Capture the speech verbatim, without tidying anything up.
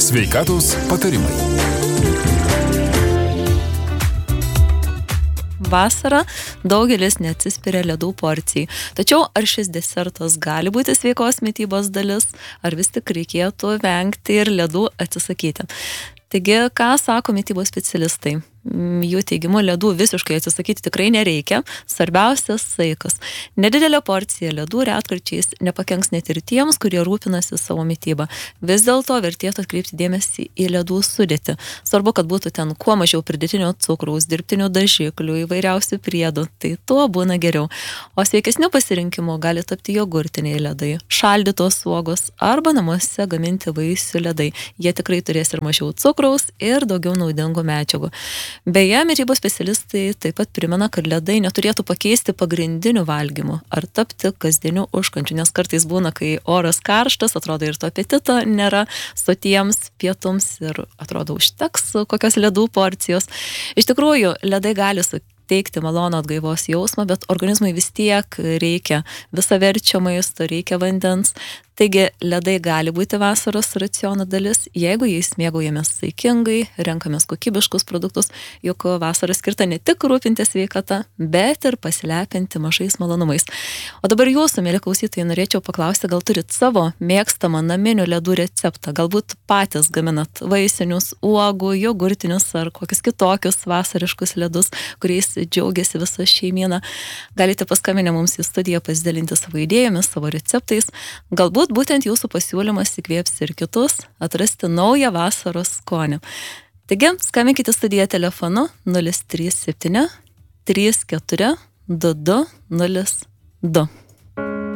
Sveikatos patarimai. Vasarą daugelis neatsispiria ledų porcijai. Tačiau ar šis desertas gali būti sveikos mitybos dalis, ar vis tik reikėtų vengti ir ledų atsisakyti? Taigi, ką sako mitybos specialistai? Jų teigimu, ledų visiškai atsisakyti tikrai nereikia. Svarbiausias saikas. Nedidelė porcija ledų retkarčiais nepakenks net ir tiems, kurie rūpinasi savo mitybą. Vis dėlto vertėtų atkreipti dėmesį į ledų sudėtį. Svarbu, kad būtų ten kuo mažiau pridėtinio cukraus, dirbtinių dažiklių, įvairiausių priedų. Tai tuo būna geriau. O sveikesniu pasirinkimu gali tapti jogurtiniai ledai, šaldytos uogos arba namuose gaminti vaisių ledai. Jie tikrai turės ir mažiau cukraus ir daugiau naudingų medžiagų. Beje, mitybos specialistai taip pat primena, kad ledai neturėtų pakeisti pagrindinių valgymų ar tapti kasdieniu užkandžiu, nes kartais būna, kai oras karštas, atrodo ir to apetito nėra sotiems pietums ir atrodo užteks kokios ledų porcijos. Iš tikrųjų, ledai gali suteikti malonų atgaivos jausmą, bet organizmui vis tiek reikia visaverčio maisto, reikia vandens. Taigi, ledai gali būti vasaros raciono dalis, jeigu jais mėgaujamės saikingai, renkamės kokybiškus produktus, juk vasara skirta ne tik rūpinti sveikata, bet ir pasilepinti mažais malonumais. O dabar jūsų, mėly klausytojai, norėčiau paklausti, gal turit savo mėgstamą naminių ledų receptą, galbūt patys gaminat vaisinius, uogų, jogurtinius ar kokius kitokius vasariškus ledus, kuriais džiaugiasi visa šeimyna. Galite paskambinę mums į studiją pasidalinti savo idėjomis, savo receptais. Galbūt būtent jūsų pasiūlymas įkvėps ir kitus atrasti naują vasaros skonį. Taigi, skambinkite studiją telefonu nulis trys septyni trys keturi du du nulis du.